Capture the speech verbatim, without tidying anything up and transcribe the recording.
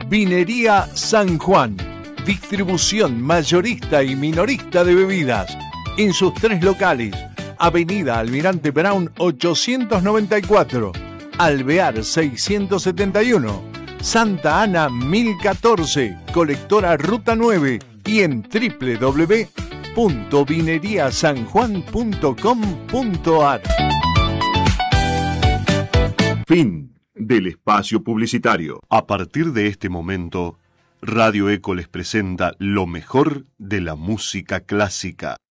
Vinería San Juan. Distribución mayorista y minorista de bebidas. En sus tres locales. Avenida Almirante Brown ochocientos noventa y cuatro. Alvear seiscientos setenta y uno. Santa Ana mil catorce. Colectora Ruta nueve. Y en doble u doble u doble u punto vinería san juan punto com punto a r. Fin del espacio publicitario. A partir de este momento, Radio Eco les presenta lo mejor de la música clásica.